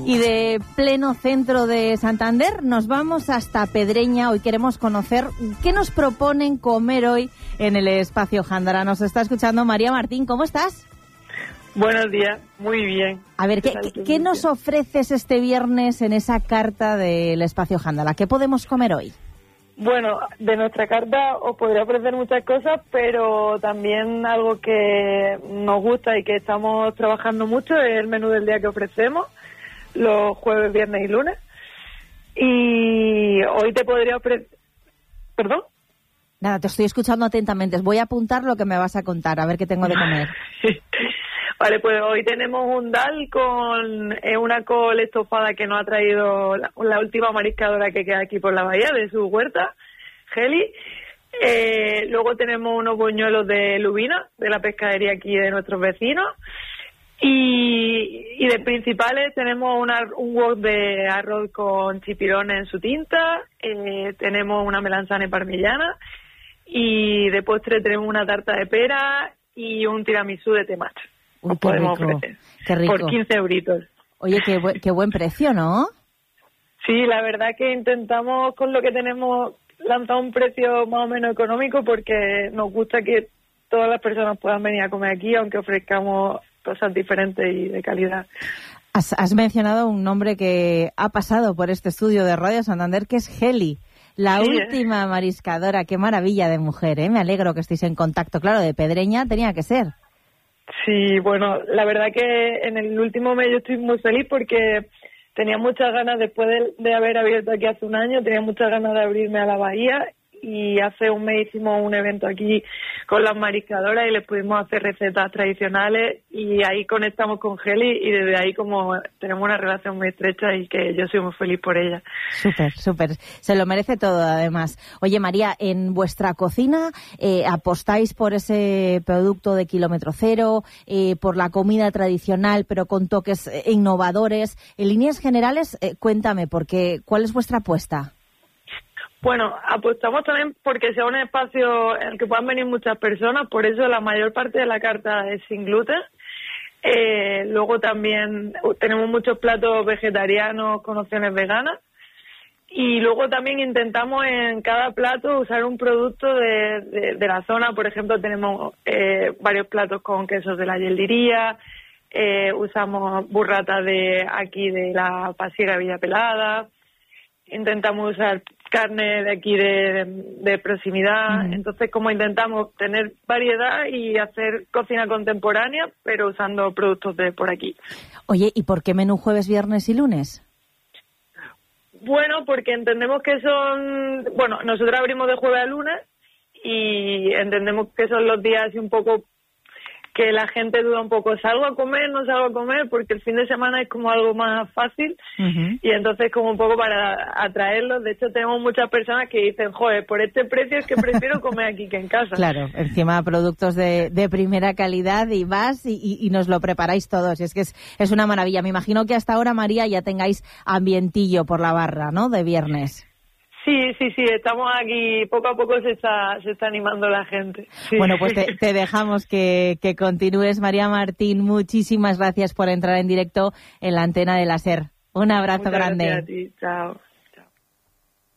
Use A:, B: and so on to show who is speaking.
A: Y de pleno centro de Santander nos vamos hasta Pedreña. Hoy queremos conocer qué nos proponen comer hoy en el Espacio Gándara. Nos está escuchando María Martín. ¿Cómo estás?
B: Buenos días, muy bien.
A: A ver, ¿qué nos ofreces este viernes en esa carta del Espacio Gándara? ¿Qué podemos comer hoy?
B: Bueno, de nuestra carta os podría ofrecer muchas cosas, pero también algo que nos gusta y que estamos trabajando mucho es el menú del día que ofrecemos los jueves, viernes y lunes. Y hoy te podría ofrecer... ¿Perdón?
A: Nada, te estoy escuchando atentamente. Voy a apuntar lo que me vas a contar, a ver qué tengo de comer.
B: Vale, pues hoy tenemos un dal con una col estofada que nos ha traído la última mariscadora que queda aquí por la bahía, de su huerta, Geli. Luego tenemos unos buñuelos de lubina, de la pescadería aquí de nuestros vecinos. Y de principales tenemos un wok de arroz con chipirones en su tinta, tenemos una melanzane parmigiana y de postre tenemos una tarta de pera y un tiramisú de temate.
A: Uy, qué rico, qué rico.
B: Por 15 euritos.
A: Oye, qué buen precio, ¿no?
B: Sí, la verdad que intentamos con lo que tenemos lanzar un precio más o menos económico porque nos gusta que todas las personas puedan venir a comer aquí, aunque ofrezcamos cosas diferentes y de calidad.
A: Has mencionado un nombre que ha pasado por este estudio de Radio Santander, que es Geli, la última mariscadora. Qué maravilla de mujer, ¿eh? Me alegro que estéis en contacto. Claro, de Pedreña tenía que ser.
B: Sí, bueno, la verdad que en el último mes yo estoy muy feliz porque tenía muchas ganas, después de haber abierto aquí hace un año, tenía muchas ganas de abrirme a la bahía. Y hace un mes hicimos un evento aquí con las mariscadoras y les pudimos hacer recetas tradicionales y ahí conectamos con Geli y desde ahí como tenemos una relación muy estrecha y que yo soy muy feliz por ella.
A: Súper, súper. Se lo merece todo además. Oye María, en vuestra cocina apostáis por ese producto de kilómetro cero, por la comida tradicional pero con toques innovadores. En líneas generales, cuéntame, ¿cuál es vuestra apuesta?
B: Bueno, apostamos también porque sea un espacio en el que puedan venir muchas personas, por eso la mayor parte de la carta es sin gluten. Luego también tenemos muchos platos vegetarianos con opciones veganas. Y luego también intentamos en cada plato usar un producto de la zona. Por ejemplo, tenemos varios platos con quesos de la Yeldiría, usamos burrata de aquí de la Pasiega Villa Pelada, intentamos usar carne de aquí de proximidad. Entonces, como intentamos tener variedad y hacer cocina contemporánea, pero usando productos de por aquí.
A: Oye, ¿y por qué menú jueves, viernes y lunes?
B: Bueno, porque entendemos que bueno, nosotros abrimos de jueves a lunes y entendemos que son los días así un poco que la gente duda un poco, ¿salgo a comer, no salgo a comer? Porque el fin de semana es como algo más fácil y entonces como un poco para atraerlos. De hecho, tenemos muchas personas que dicen, joder, por este precio es que prefiero comer aquí que en casa.
A: Claro, encima productos de primera calidad y vas y nos lo preparáis todos. Y es que es una maravilla. Me imagino que hasta ahora, María, ya tengáis ambientillo por la barra, ¿no?, de viernes.
B: Sí, estamos aquí, poco a poco se está animando la gente. Sí.
A: Bueno, pues te dejamos que continúes, María Martín. Muchísimas gracias por entrar en directo en la antena de la SER. Un abrazo grande.
B: Gracias a ti, chao.